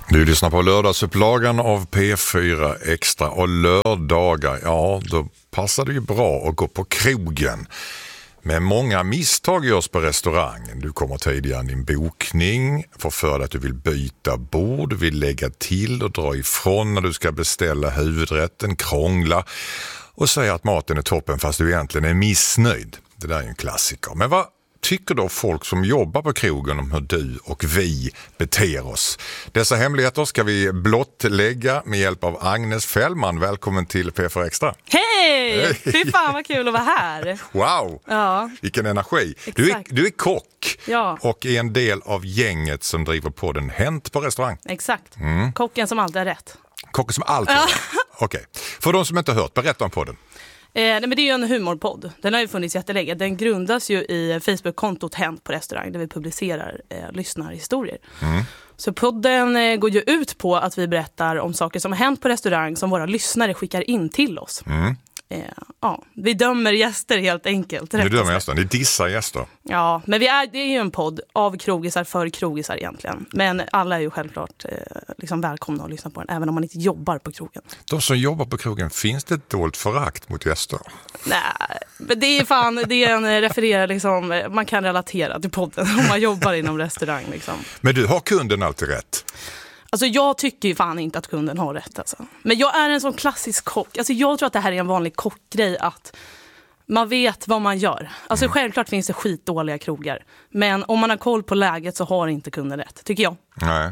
Du lyssnar på lördagsupplagan av P4 Extra och lördagar, ja då passar det ju bra att gå på krogen. Men många misstag görs på restaurangen. Du kommer tidigare än din bokning, får för dig att du vill byta bord, du vill lägga till och dra ifrån när du ska beställa huvudrätten, krångla och säga att maten är toppen fast du egentligen är missnöjd. Det där är ju en klassiker. Men vad tycker då folk som jobbar på krogen om hur du och vi beter oss? Dessa hemligheter ska vi blottlägga med hjälp av Agnes Fällman. Välkommen till P4 Extra. Hej! Fy fan vad kul att vara här. Wow, ja. Vilken energi. Du är kock och är en del av gänget som driver på den Hänt på restaurang. Exakt, kocken som alltid är rätt. Kocken som alltid är rätt. Okej. För de som inte har hört, berätta om podden. Nej, men det är ju en humorpodd. Den har ju funnits jättelänge. Den grundas ju i Facebook-kontot Hänt på restaurang där vi publicerar lyssnarhistorier. Så podden går ju ut på att vi berättar om saker som har hänt på restaurang som våra lyssnare skickar in till oss. Vi dömer gäster helt enkelt. Ni dömer gäster, ni dissar gäster. Ja, men det är ju en podd av krogisar för krogisar egentligen. Men alla är ju självklart liksom välkomna att lyssna på den, även om man inte jobbar på krogen. De som jobbar på krogen, finns det ett dolt förakt mot gäster? Nej, men det är en refererar liksom, man kan relatera till podden om man jobbar inom restaurang liksom. Men du, har kunden alltid rätt? Alltså jag tycker ju fan inte att kunden har rätt alltså. Men jag är en sån klassisk kock. Alltså jag tror att det här är en vanlig kockgrej att man vet vad man gör. Alltså självklart finns det skitdåliga krogar. Men om man har koll på läget så har inte kunden rätt, tycker jag. Nej,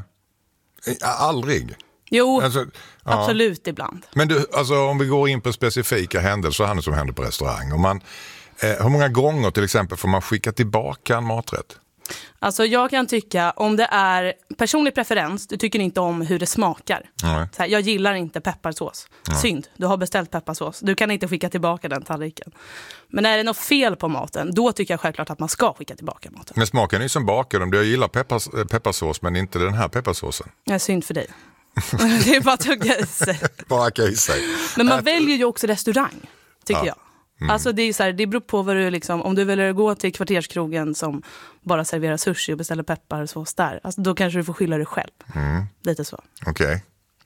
aldrig. Jo, absolut ibland. Men du, alltså om vi går in på specifika händelser som händer på restaurang. Hur många gånger till exempel får man skicka tillbaka en maträtt? Alltså jag kan tycka, om det är personlig preferens, du tycker inte om hur det smakar. Så här, jag gillar inte pepparsås. Synd, du har beställt pepparsås. Du kan inte skicka tillbaka den tallriken. Men är det något fel på maten, då tycker jag självklart att man ska skicka tillbaka maten. Men smaken är ju som bakar. Jag gillar pepparsås men inte den här pepparsåsen. Ja, synd för dig. Det är bara att tugga i sig. Men man väljer ju också restaurang, tycker jag. Alltså det är så här, det beror på vad du liksom, om du väljer att gå till kvarterskrogen som bara serverar sushi och beställer pepparsås där, alltså då kanske du får skylla dig själv. Lite så. Okej.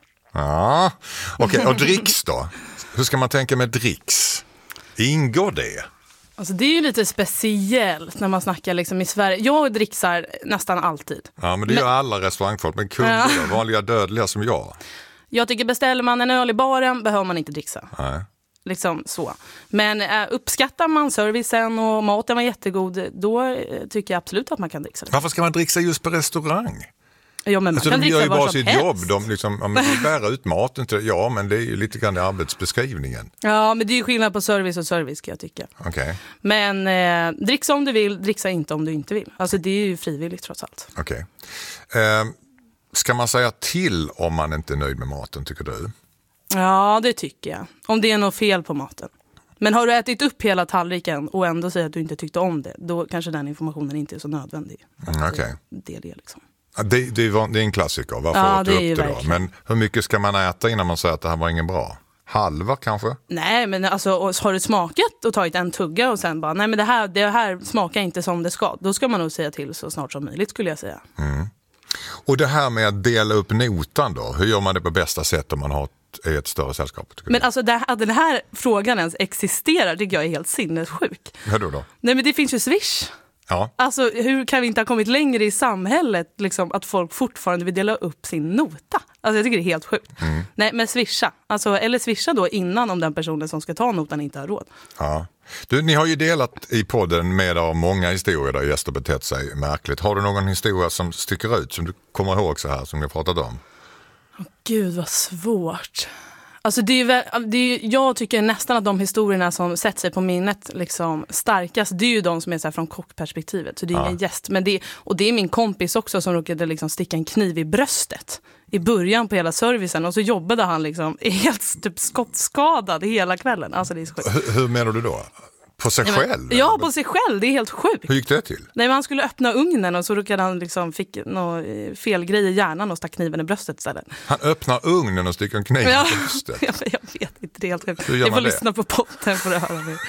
Ja. Okej, och dricks då? Hur ska man tänka med dricks? Ingår det? Alltså det är ju lite speciellt när man snackar liksom i Sverige. Jag dricksar nästan alltid. Ja, men det gör alla restaurangfolk. Men kunder då, vanliga dödliga som jag. Jag tycker beställer man en öl i baren behöver man inte dricksa. Nej. Liksom så. Men uppskattar man servicen och maten var jättegod, då tycker jag absolut att man kan dricksa det. Varför ska man dricksa just på restaurang? Ja, men man kan de dricksa gör ju bara var som sitt helst. jobb. De liksom, bär ut maten till, men det är ju lite grann i arbetsbeskrivningen. Ja, men det är ju skillnad på service och service, kan jag tycka. Okay. Men dricksa om du vill, dricksa inte om du inte vill. Alltså det är ju frivilligt trots allt. Okej. Ska man säga till om man inte är nöjd med maten, tycker du? Ja, det tycker jag. Om det är något fel på maten. Men har du ätit upp hela tallriken och ändå säger att du inte tyckte om det, då kanske den informationen inte är så nödvändig. Okej. Det är liksom. Det är en klassiker. Varför åt du upp det då? Men hur mycket ska man äta innan man säger att det här var ingen bra? Halva kanske? Nej, men alltså har du smakat och tagit en tugga och sen bara, nej men det här smakar inte som det ska. Då ska man nog säga till så snart som möjligt, skulle jag säga. Och det här med att dela upp notan då, hur gör man det på bästa sätt om man har ett större sällskap? Men alltså att den här frågan ens existerar tycker jag är helt sinnessjuk. Hur då? Nej, men det finns ju Swish. Ja. Alltså hur kan vi inte ha kommit längre i samhället liksom, att folk fortfarande vill dela upp sin nota? Alltså jag tycker det är helt sjukt. Nej, men swisha. Alltså, eller swisha då innan om den personen som ska ta notan inte har råd. Ja. Du, ni har ju delat i podden med av många historier där gäster betett sig märkligt. Har du någon historia som sticker ut som du kommer ihåg så här som vi har pratat om? Gud vad svårt. Alltså jag tycker nästan att de historierna som sätter sig på minnet liksom starkast, det är ju de som är så här från kockperspektivet. Så det är ingen gäst. Men det är min kompis också som råkade liksom sticka en kniv i bröstet i början på hela servicen. Och så jobbade han liksom helt typ skottskadad hela kvällen. Alltså det är så sjukt. Hur menar du då? På sig själv? Ja, på sig själv. Det är helt sjukt. Hur gick det till? Nej, men han skulle öppna ugnen och så råkade han liksom fick någon fel grej i hjärnan och stack kniven i bröstet istället. Han öppnar ugnen och sticker en kniv i bröstet? Jag vet inte, det är helt sjukt. Hur gör jag får man det? lyssna på podden för att höra det.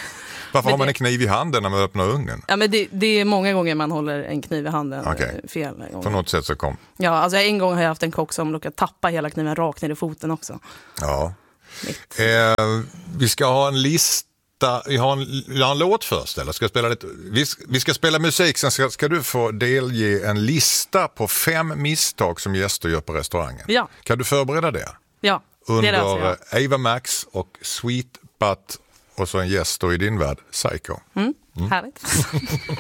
Varför har man en kniv i handen när man öppnar ugnen? Ja, men det är många gånger man håller en kniv i handen fel gånger. På något sätt så kom. Ja, alltså en gång har jag haft en kock som råkade tappa hela kniven rakt ner i foten också. Ja. Vi ska ha en lista. Vi har en låt först, eller ska spela lite? Vi ska spela musik, sen ska du få delge en lista på 5 misstag som gäster gör på restaurangen. Ja. Kan du förbereda det? Ja, under Ava Max och Sweet But och så en gäst då i din värld, Psycho. Härligt.